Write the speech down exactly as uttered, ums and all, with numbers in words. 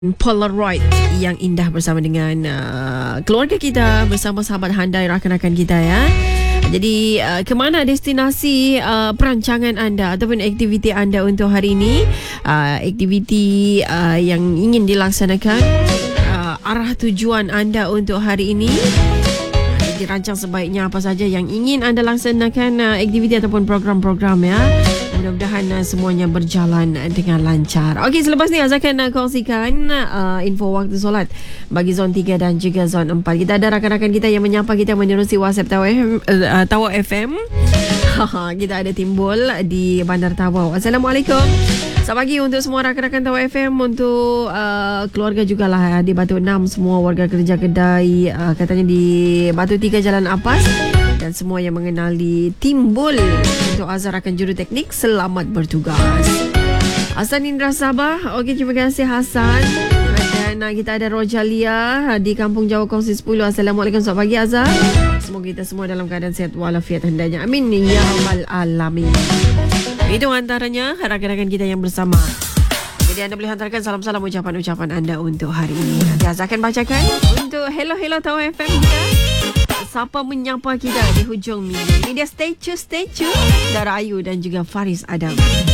Polaroid yang indah bersama dengan uh, keluarga kita, bersama sahabat handai rakan-rakan kita ya. Jadi uh, ke mana destinasi uh, perancangan anda ataupun aktiviti anda untuk hari ini? Uh, aktiviti uh, yang ingin dilaksanakan, uh, arah tujuan anda untuk hari ini dirancang sebaiknya apa saja yang ingin anda laksanakan, uh, aktiviti ataupun program-program ya. Mudah-mudahan uh, semuanya berjalan dengan lancar. Okey, selepas ni Azhar akan uh, kongsikan uh, info waktu solat bagi zon tiga dan juga zon empat. Kita ada rakan-rakan kita yang menyapa kita menerusi WhatsApp Tawau F M, uh, Tawau F M. Kita ada timbul di Bandar Tawau. Assalamualaikum. Selamat pagi untuk semua rakan-rakan Tawau F M, untuk uh, keluarga jugalah di Batu enam, semua warga kerja kedai uh, katanya di Batu tiga Jalan Apas, dan semua yang mengenali timbul. Untuk Azhar akan juru teknik, selamat bertugas. Hasan Indra Sabah. Okey, terima kasih Hasan. Dan uh, kita ada Rojalia di Kampung Jawa Kongsi sepuluh. Assalamualaikum, selamat pagi Azhar. Semoga kita semua dalam keadaan sihat walafiat hendaknya. Amin ya rabbal alamin. Itu antaranya rakan-rakan kita yang bersama. Jadi anda boleh hantarkan salam-salam, ucapan-ucapan anda untuk hari ini. Nanti Azhar akan bacakan untuk hello-hello Tawau F M kita. Siapa menyapa kita di hujung minggu. Ini dia statue-statue Dara Ayu dan juga Faris Adam.